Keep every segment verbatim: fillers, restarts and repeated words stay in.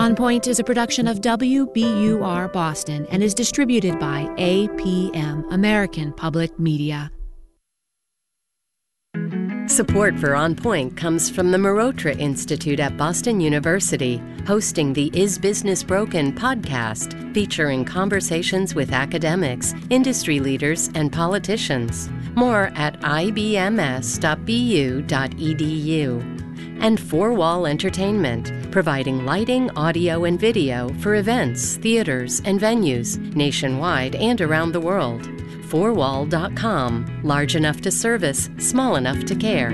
On Point is a production of W B U R Boston and is distributed by A P M, American Public Media. Support for On Point comes from the Marotra Institute at Boston University, hosting the Is Business Broken podcast, featuring conversations with academics, industry leaders, and politicians. More at I B M S dot B U dot E D U. And Four Wall Entertainment, providing lighting, audio, and video for events, theaters, and venues nationwide and around the world. four wall dot com. Large enough to service, small enough to care.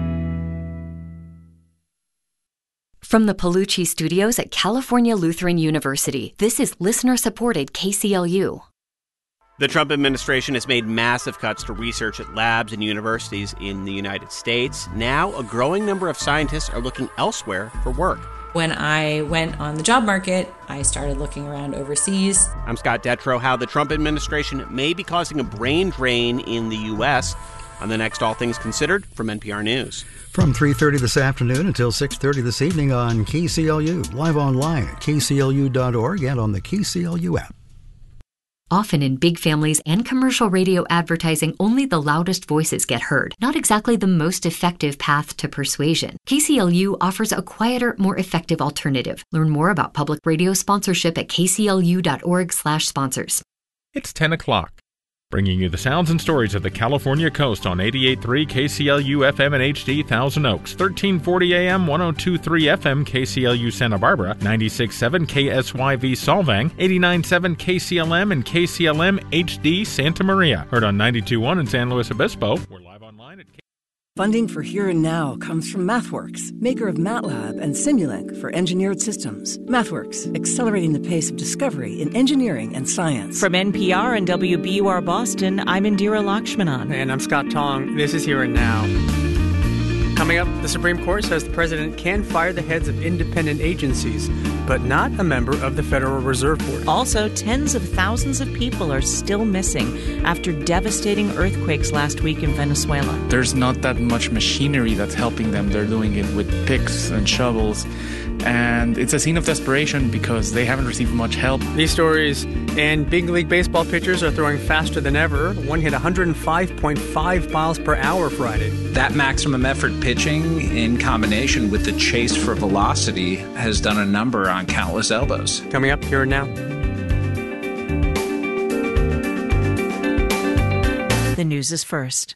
From the Palucci Studios at California Lutheran University, this is listener-supported K C L U. The Trump administration has made massive cuts to research at labs and universities in the United States. Now, a growing number of scientists are looking elsewhere for work. When I went on the job market, I started looking around overseas. I'm Scott Detrow. How the Trump administration may be causing a brain drain in the U S on the next All Things Considered from N P R News. From three thirty this afternoon until six thirty this evening on K C L U, live online at K C L U dot org and on the K C L U app. Often in big families and commercial radio advertising, only the loudest voices get heard. Not exactly the most effective path to persuasion. K C L U offers a quieter, more effective alternative. Learn more about public radio sponsorship at K C L U dot org slash sponsors. It's ten o'clock. Bringing you the sounds and stories of the California coast on eighty-eight point three K C L U F M and H D Thousand Oaks, thirteen forty A M, one oh two point three F M K C L U Santa Barbara, ninety-six point seven K S Y V Solvang, eighty-nine point seven K C L M and K C L M H D Santa Maria. Heard on ninety-two point one in San Luis Obispo. We're live online at K- Funding for Here and Now comes from MathWorks, maker of MATLAB and Simulink for engineered systems. MathWorks, accelerating the pace of discovery in engineering and science. From N P R and W B U R Boston, I'm Indira Lakshmanan. And I'm Scott Tong. This is Here and Now. Coming up, the Supreme Court says the president can fire the heads of independent agencies, but not a member of the Federal Reserve Board. Also, tens of thousands of people are still missing after devastating earthquakes last week in Venezuela. There's not that much machinery that's helping them. They're doing it with picks and shovels. And it's a scene of desperation because they haven't received much help. These stories, and big league baseball pitchers are throwing faster than ever. One hit one oh five point five miles per hour Friday. That maximum effort pitching in combination with the chase for velocity has done a number on countless elbows. Coming up Here and Now. The news is first.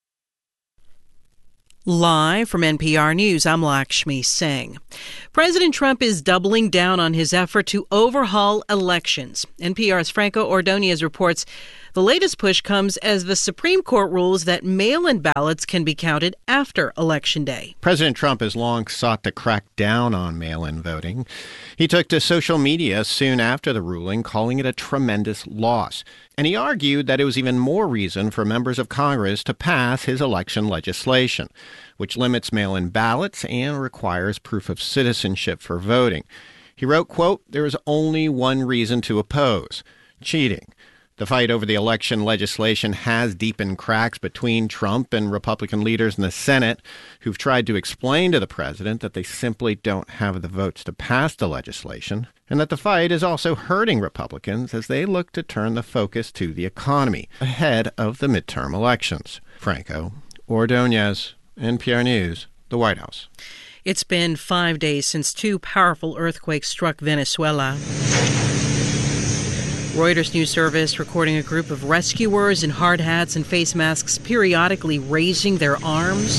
Live from N P R News, I'm Lakshmi Singh. President Trump is doubling down on his effort to overhaul elections. N P R's Franco Ordonez reports the latest push comes as the Supreme Court rules that mail-in ballots can be counted after Election Day. President Trump has long sought to crack down on mail-in voting. He took to social media soon after the ruling, calling it a tremendous loss. And he argued that it was even more reason for members of Congress to pass his election legislation, which limits mail-in ballots and requires proof of citizenship for voting. He wrote, quote, "There is only one reason to oppose, cheating." The fight over the election legislation has deepened cracks between Trump and Republican leaders in the Senate who've tried to explain to the president that they simply don't have the votes to pass the legislation, and that the fight is also hurting Republicans as they look to turn the focus to the economy ahead of the midterm elections. Franco Ordonez, N P R News, the White House. It's been five days since two powerful earthquakes struck Venezuela. Reuters News Service recording a group of rescuers in hard hats and face masks periodically raising their arms,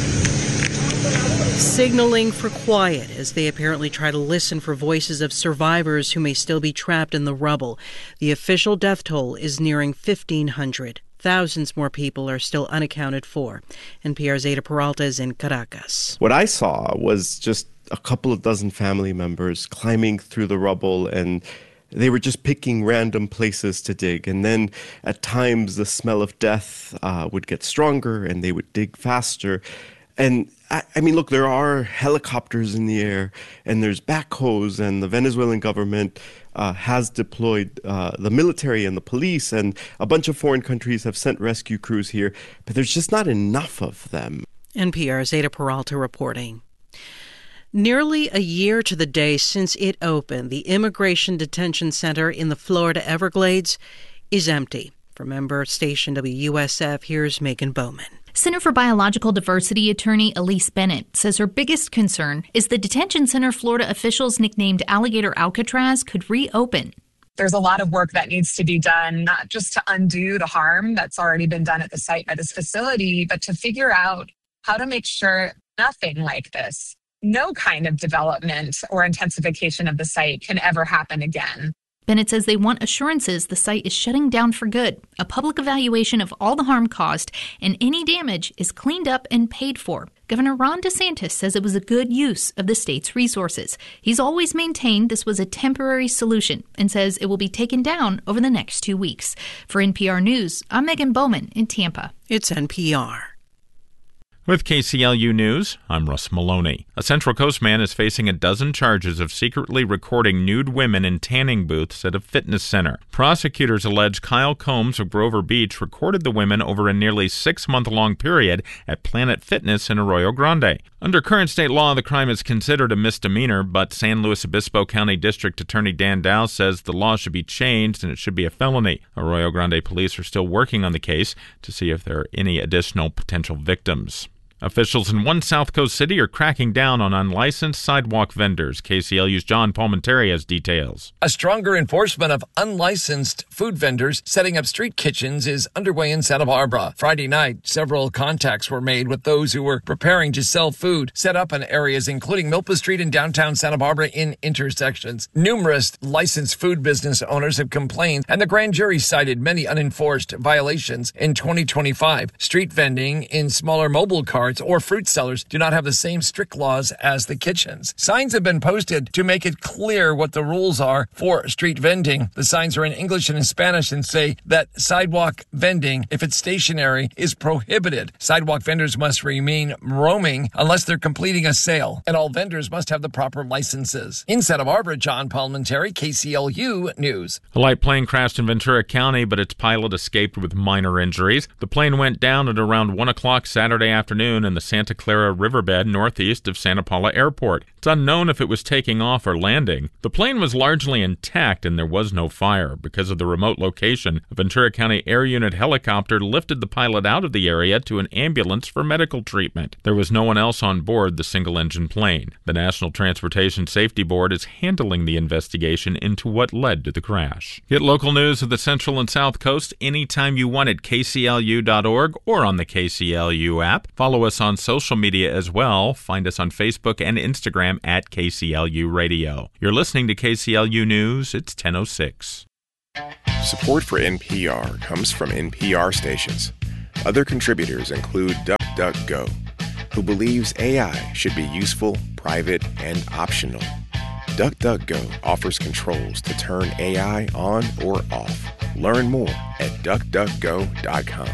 signaling for quiet as they apparently try to listen for voices of survivors who may still be trapped in the rubble. The official death toll is nearing fifteen hundred. Thousands more people are still unaccounted for. N P R's Ada Peralta is in Caracas. What I saw was just a couple of dozen family members climbing through the rubble, and they were just picking random places to dig. And then at times the smell of death uh, would get stronger and they would dig faster. And I, I mean, look, there are helicopters in the air and there's backhoes, and the Venezuelan government uh, has deployed uh, the military and the police, and a bunch of foreign countries have sent rescue crews here. But there's just not enough of them. N P R's Ada Peralta reporting. Nearly a year to the day since it opened, the Immigration Detention Center in the Florida Everglades is empty. From member station W U S F, here's Megan Bowman. Center for Biological Diversity attorney Elise Bennett says her biggest concern is the detention center Florida officials nicknamed Alligator Alcatraz could reopen. There's a lot of work that needs to be done, not just to undo the harm that's already been done at the site by this facility, but to figure out how to make sure nothing like this, no kind of development or intensification of the site can ever happen again. Bennett says they want assurances the site is shutting down for good, a public evaluation of all the harm caused, and any damage is cleaned up and paid for. Governor Ron DeSantis says it was a good use of the state's resources. He's always maintained this was a temporary solution and says it will be taken down over the next two weeks. For N P R News, I'm Megan Bowman in Tampa. It's N P R. With K C L U News, I'm Russ Maloney. A Central Coast man is facing a dozen charges of secretly recording nude women in tanning booths at a fitness center. Prosecutors allege Kyle Combs of Grover Beach recorded the women over a nearly six-month-long period at Planet Fitness in Arroyo Grande. Under current state law, the crime is considered a misdemeanor, but San Luis Obispo County District Attorney Dan Dow says the law should be changed and it should be a felony. Arroyo Grande police are still working on the case to see if there are any additional potential victims. Officials in one South Coast city are cracking down on unlicensed sidewalk vendors. K C L U's John Palmentary has details. A stronger enforcement of unlicensed food vendors setting up street kitchens is underway in Santa Barbara. Friday night, several contacts were made with those who were preparing to sell food set up in areas including Milpa Street and downtown Santa Barbara in intersections. Numerous licensed food business owners have complained, and the grand jury cited many unenforced violations in twenty twenty-five. Street vending in smaller mobile carts or fruit sellers do not have the same strict laws as the kitchens. Signs have been posted to make it clear what the rules are for street vending. The signs are in English and in Spanish and say that sidewalk vending, if it's stationary, is prohibited. Sidewalk vendors must remain roaming unless they're completing a sale, and all vendors must have the proper licenses. In Santa Barbara, John Palmentary, K C L U News. A light plane crashed in Ventura County, but its pilot escaped with minor injuries. The plane went down at around one o'clock Saturday afternoon in the Santa Clara riverbed northeast of Santa Paula Airport. It's unknown if it was taking off or landing. The plane was largely intact and there was no fire. Because of the remote location, a Ventura County Air Unit helicopter lifted the pilot out of the area to an ambulance for medical treatment. There was no one else on board the single-engine plane. The National Transportation Safety Board is handling the investigation into what led to the crash. Get local news of the Central and South Coast anytime you want at K C L U dot org or on the K C L U app. Follow us on social media as well. Find us on Facebook and Instagram at K C L U Radio. You're listening to K C L U News. It's ten oh six. Support for N P R comes from N P R stations. Other contributors include DuckDuckGo, who believes A I should be useful, private, and optional. DuckDuckGo offers controls to turn A I on or off. Learn more at duck duck go dot com.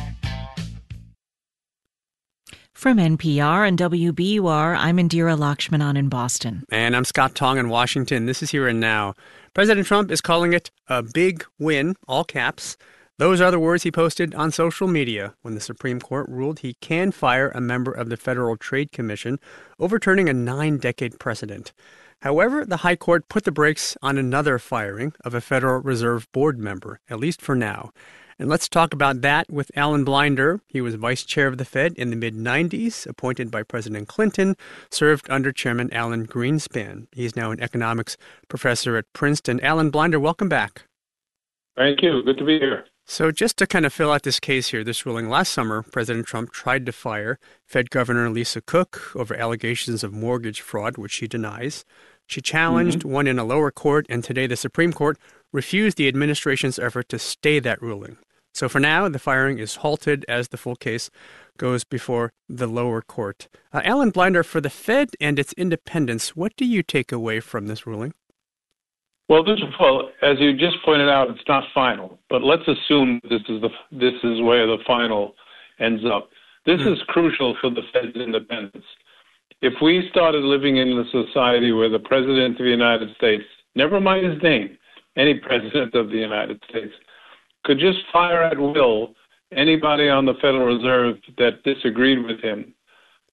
From N P R and W B U R, I'm Indira Lakshmanan in Boston. And I'm Scott Tong in Washington. This is Here and Now. President Trump is calling it a big win, all caps. Those are the words he posted on social media when the Supreme Court ruled he can fire a member of the Federal Trade Commission, overturning a nine-decade precedent. However, the High Court put the brakes on another firing of a Federal Reserve Board member, at least for now. And let's talk about that with Alan Blinder. He was vice chair of the Fed in the mid nineties, appointed by President Clinton, served under Chairman Alan Greenspan. He's now an economics professor at Princeton. Alan Blinder, welcome back. Thank you. Good to be here. So just to kind of fill out this case here, this ruling last summer, President Trump tried to fire Fed Governor Lisa Cook over allegations of mortgage fraud, which she denies. She challenged, mm-hmm. won in a lower court, and today the Supreme Court refused the administration's effort to stay that ruling. So for now, the firing is halted as the full case goes before the lower court. Uh, Alan Blinder, for the Fed and its independence, what do you take away from this ruling? Well, this, well, as you just pointed out, it's not final. But let's assume this is the this is where the final ends up. This mm. is crucial for the Fed's independence. If we started living in a society where the President of the United States, never mind his name, any President of the United States, could just fire at will anybody on the Federal Reserve that disagreed with him,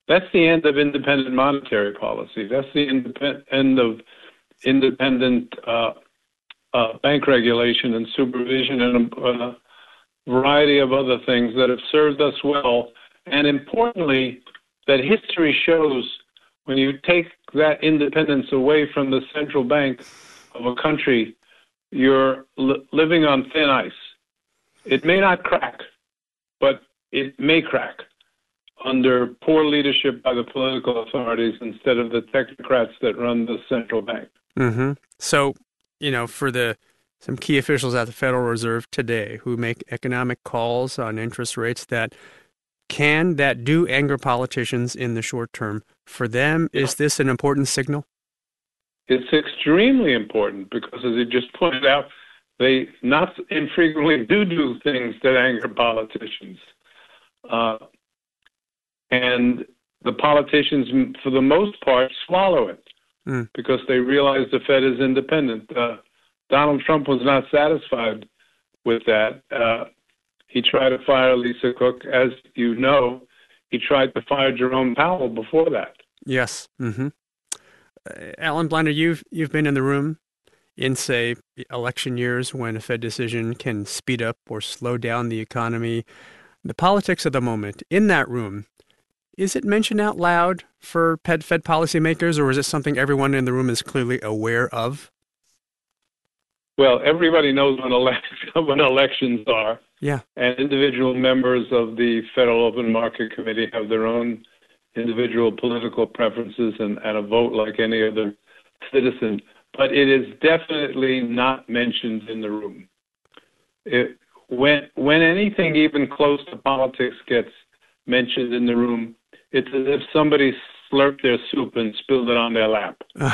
That's the end of independent monetary policy. That's the independ- end of independent uh, uh, bank regulation and supervision and a, a variety of other things that have served us well. And importantly, that history shows when you take that independence away from the central bank of a country, you're li- living on thin ice. It may not crack, but it may crack under poor leadership by the political authorities instead of the technocrats that run the central bank. Mm-hmm. So, you know, for the some key officials at the Federal Reserve today who make economic calls on interest rates that can, that do anger politicians in the short term, for them, is this an important signal? It's extremely important because, as you just pointed out, they not infrequently do do things that anger politicians. Uh, and the politicians, for the most part, swallow it mm. because they realize the Fed is independent. Uh, Donald Trump was not satisfied with that. Uh, he tried to fire Lisa Cook. As you know, he tried to fire Jerome Powell before that. Yes. Mm-hmm. Uh, Alan Blinder, you've you've been in the room in, say, election years when a Fed decision can speed up or slow down the economy. The politics of the moment in that room, is it mentioned out loud for Fed Fed policymakers, or is it something everyone in the room is clearly aware of? Well, everybody knows when, elect- when elections are. Yeah. And individual members of the Federal Open Market Committee have their own individual political preferences and, and a vote like any other citizen. But it is definitely not mentioned in the room. It, when when anything even close to politics gets mentioned in the room, it's as if somebody slurped their soup and spilled it on their lap.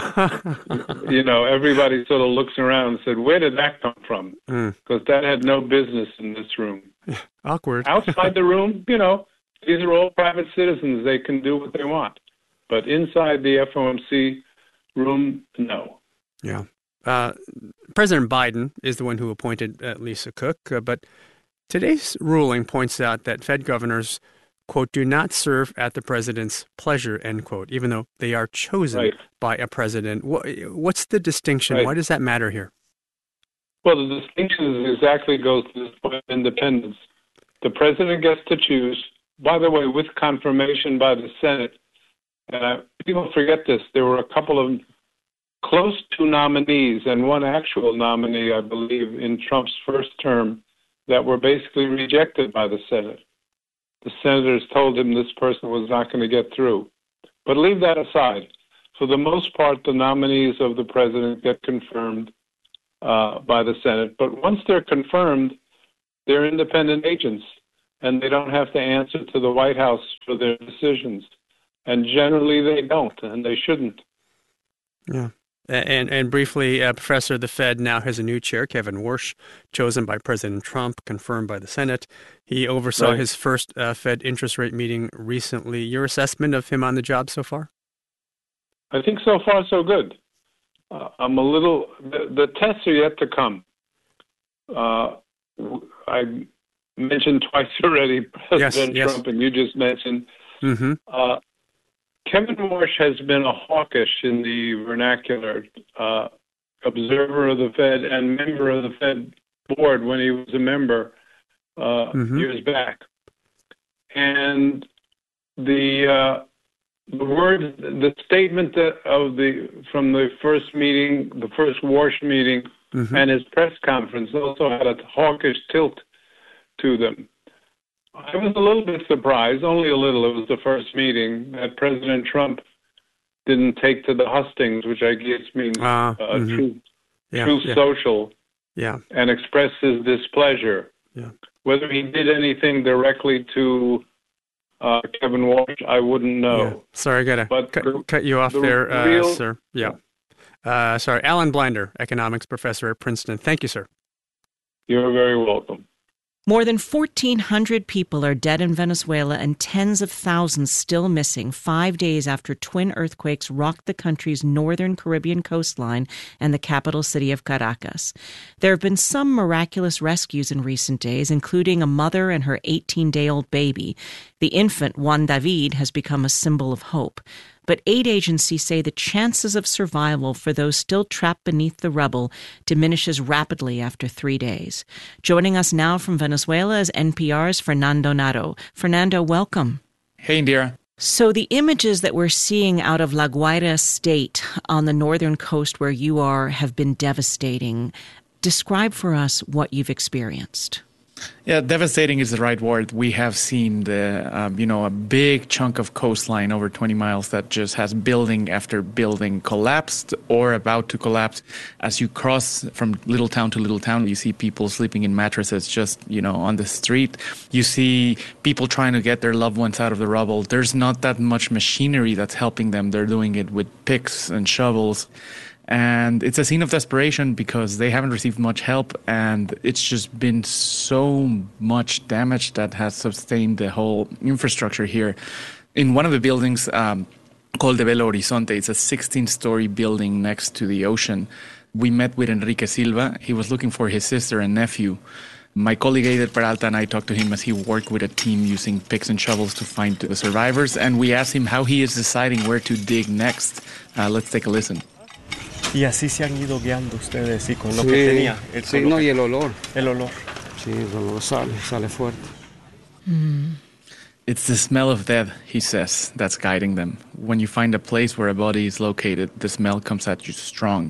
You know, everybody sort of looks around and said, where did that come from? Because mm. that had no business in this room. Awkward. Outside the room, you know, these are all private citizens. They can do what they want. But inside the F O M C room, no. Yeah. Uh, President Biden is the one who appointed uh, Lisa Cook, uh, but today's ruling points out that Fed governors, quote, do not serve at the president's pleasure, end quote, even though they are chosen right. by a president. What, what's the distinction? Right. Why does that matter here? Well, the distinction exactly goes to this point of independence. The president gets to choose, by the way, with confirmation by the Senate. And uh, people forget this. There were a couple of close to nominees and one actual nominee, I believe, in Trump's first term that were basically rejected by the Senate. The senators told him this person was not going to get through. But leave that aside. For the most part, the nominees of the president get confirmed uh, by the Senate. But once they're confirmed, they're independent agents, and they don't have to answer to the White House for their decisions. And generally they don't, and they shouldn't. Yeah. And and briefly, uh, Professor, the Fed now has a new chair, Kevin Warsh, chosen by President Trump, confirmed by the Senate. He oversaw right. his first uh, Fed interest rate meeting recently. Your assessment of him on the job so far? I think so far so good. Uh, I'm a little, the, the tests are yet to come. Uh, I mentioned twice already President yes, Trump, yes. and you just mentioned. Mm-hmm. Uh, Kevin Warsh has been a hawkish in the vernacular, uh, observer of the Fed and member of the Fed board when he was a member uh, mm-hmm. years back. And the uh, the word, the statement that of the from the first meeting, the first Warsh meeting, mm-hmm. and his press conference also had a hawkish tilt to them. I was a little bit surprised, only a little, it was the first meeting, that President Trump didn't take to the hustings, which I guess means uh, uh, mm-hmm. true, yeah, true yeah. social, yeah. and express his displeasure. Yeah. Whether he did anything directly to uh, Kevin Warsh, I wouldn't know. Yeah. Sorry, I got to cut, the, cut you off the there, uh, real, sir. Yeah. Uh, sorry, Alan Blinder, economics professor at Princeton. Thank you, sir. You're very welcome. More than fourteen hundred people are dead in Venezuela and tens of thousands still missing five days after twin earthquakes rocked the country's northern Caribbean coastline and the capital city of Caracas. There have been some miraculous rescues in recent days, including a mother and her eighteen-day-old baby. The infant, Juan David, has become a symbol of hope. But aid agencies say the chances of survival for those still trapped beneath the rubble diminishes rapidly after three days. Joining us now from Venezuela is N P R's Fernando Naro. Fernando, welcome. Hey, Indira. So the images that we're seeing out of La Guaira state on the northern coast where you are have been devastating. Describe for us what you've experienced. Yeah, devastating is the right word. We have seen the, um, you know, a big chunk of coastline over twenty miles that just has building after building collapsed or about to collapse. As you cross from little town to little town, you see people sleeping in mattresses just, you know, on the street. You see people trying to get their loved ones out of the rubble. There's not that much machinery that's helping them. They're doing it with picks and shovels. And it's a scene of desperation because they haven't received much help, and it's just been so much damage that has sustained the whole infrastructure here. In one of the buildings um, called the Belo Horizonte, it's a sixteen-story building next to the ocean. We met with Enrique Silva. He was looking for his sister and nephew. My colleague Eider Peralta and I talked to him as he worked with a team using picks and shovels to find the survivors, and we asked him how he is deciding where to dig next. Uh, let's take a listen. Y así se han ido guiando ustedes y con lo sí, que tenía. El, sí, no, y el olor. El olor. Sí, el olor sale, sale fuerte. Mm. It's the smell of death, he says, that's guiding them. When you find a place where a body is located, the smell comes at you strong.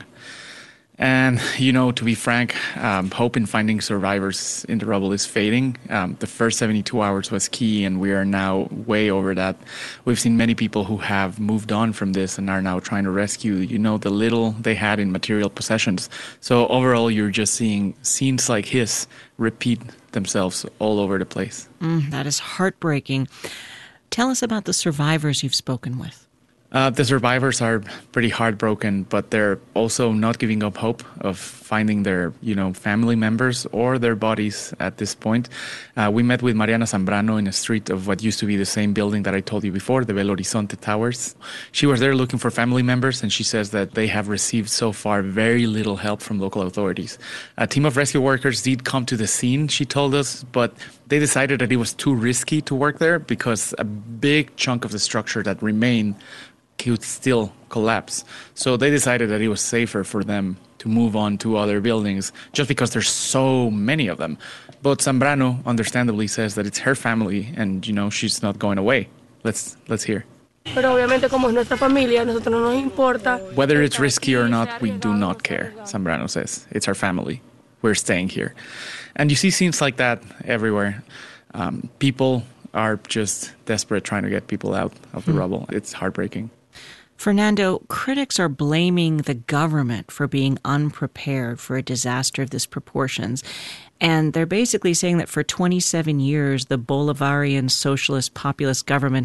And, you know, to be frank, um, hope in finding survivors in the rubble is fading. Um, the first seventy-two hours was key, and we are now way over that. We've seen many people who have moved on from this and are now trying to rescue, you know, the little they had in material possessions. So overall, you're just seeing scenes like his repeat themselves all over the place. Mm, that is heartbreaking. Tell us about the survivors you've spoken with. Uh, the survivors are pretty heartbroken, but they're also not giving up hope of finding their, you know, family members or their bodies at this point. Uh, we met with Mariana Zambrano in a street of what used to be the same building that I told you before, the Belo Horizonte Towers. She was there looking for family members, and she says that they have received so far very little help from local authorities. A team of rescue workers did come to the scene, she told us, but they decided that it was too risky to work there because a big chunk of the structure that remained could still collapse. So they decided that it was safer for them to move on to other buildings just because there's so many of them. But Zambrano understandably says that it's her family and, you know, she's not going away. Let's let's hear. Pero obviamente como es nuestra familia, nosotros no nos importa. Whether it's risky or not, we do not care, Zambrano says. It's our family. We're staying here. And you see scenes like that everywhere. Um, people are just desperate trying to get people out of the hmm. rubble. It's heartbreaking. Fernando, critics are blaming the government for being unprepared for a disaster of this proportions. And they're basically saying that for twenty-seven years, the Bolivarian socialist populist government